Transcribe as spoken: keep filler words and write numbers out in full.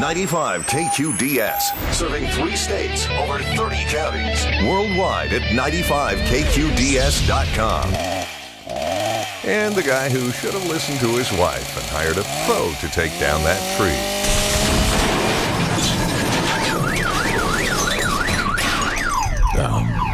ninety-five K Q D S, serving three states, over thirty counties. Worldwide at ninety-five K Q D S dot com. And the guy who should have listened to his wife and hired a pro to take down that tree. Um.